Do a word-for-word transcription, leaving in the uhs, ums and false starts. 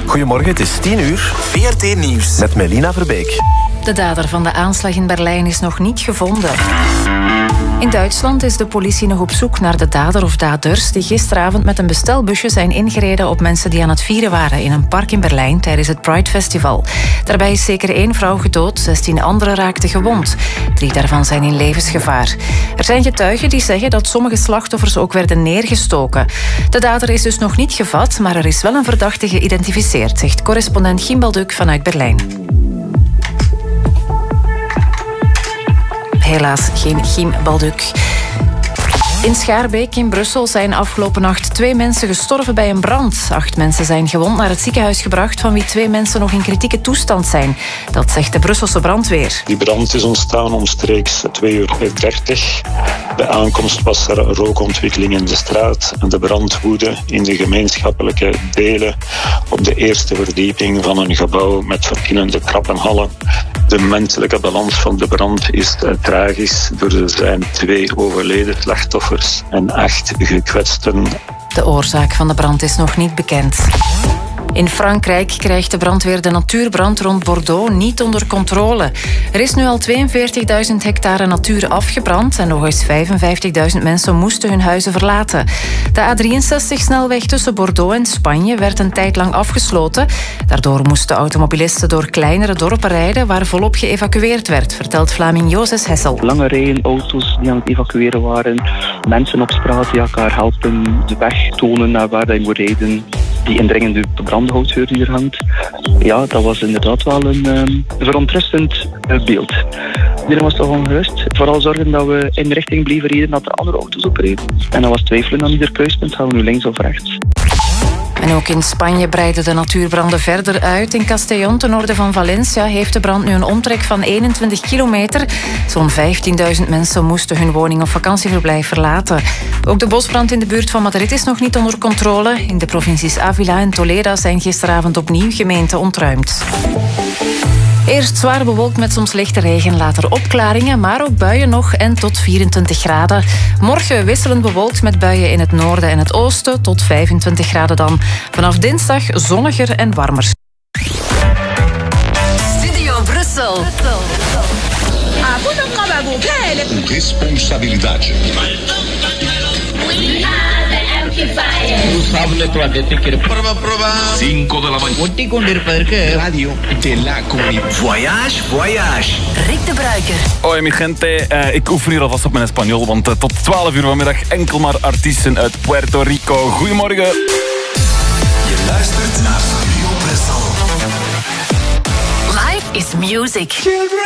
Goedemorgen, het is tien uur. V R T Nieuws. Met Melina Verbeek. De dader van de aanslag in Berlijn is nog niet gevonden. In Duitsland is de politie nog op zoek naar de dader of daders die gisteravond met een bestelbusje zijn ingereden op mensen die aan het vieren waren in een park in Berlijn tijdens het Pride Festival. Daarbij is zeker één vrouw gedood, zestien anderen raakten gewond. Drie daarvan zijn in levensgevaar. Er zijn getuigen die zeggen dat sommige slachtoffers ook werden neergestoken. De dader is dus nog niet gevat, maar er is wel een verdachte geïdentificeerd, zegt correspondent Giem Balduk vanuit Berlijn. Helaas geen Giem Balduk. In Schaarbeek in Brussel zijn afgelopen nacht twee mensen gestorven bij een brand. Acht mensen zijn gewond naar het ziekenhuis gebracht, van wie twee mensen nog in kritieke toestand zijn. Dat zegt de Brusselse brandweer. Die brand is ontstaan omstreeks twee uur dertig. Bij aankomst was er rookontwikkeling in de straat en de brand woedde in de gemeenschappelijke delen op de eerste verdieping van een gebouw met verschillende trappenhallen. De menselijke balans van de brand is uh, tragisch. Er zijn twee overleden slachtoffers en acht gekwetsten. De oorzaak van de brand is nog niet bekend. In Frankrijk krijgt de brandweer de natuurbrand rond Bordeaux niet onder controle. Er is nu al tweeënveertigduizend hectare natuur afgebrand en nog eens vijfenvijftigduizend mensen moesten hun huizen verlaten. De A drieënzestig-snelweg tussen Bordeaux en Spanje werd een tijd lang afgesloten. Daardoor moesten automobilisten door kleinere dorpen rijden waar volop geëvacueerd werd, vertelt Vlaming Jozes Hessel. Lange rijen auto's die aan het evacueren waren, mensen op straat die elkaar helpen, de weg tonen naar waar hij moet rijden. Die indringende brandhoutvuur die er hangt. Ja, dat was inderdaad wel een um, verontrustend uh, beeld. Iedereen was toch ongerust. Vooral zorgen dat we in de richting bleven rijden dat er andere auto's opreden. En dat was twijfelen aan ieder kruispunt. Gaan we nu links of rechts? En ook in Spanje breiden de natuurbranden verder uit. In Castellón, ten noorden van Valencia, heeft de brand nu een omtrek van eenentwintig kilometer. Zo'n vijftienduizend mensen moesten hun woning of vakantieverblijf verlaten. Ook de bosbrand in de buurt van Madrid is nog niet onder controle. In de provincies Ávila en Toledo zijn gisteravond opnieuw gemeenten ontruimd. Eerst zwaar bewolkt met soms lichte regen, later opklaringen, maar ook buien nog en tot vierentwintig graden. Morgen wisselend bewolkt met buien in het noorden en het oosten, tot vijfentwintig graden dan. Vanaf dinsdag zonniger en warmer. Studio Brussel. Responsabilidade. Cinco de la mañana. Radio de la Comunidad. Voyage, voyage. Rick de Bruiker. Hoi mi gente, uh, ik oefen hier alvast op mijn Espanol, want uh, tot twaalf uur vanmiddag enkel maar artiesten uit Puerto Rico. Goedemorgen. Je luistert naar Studio Brussel. Life is music.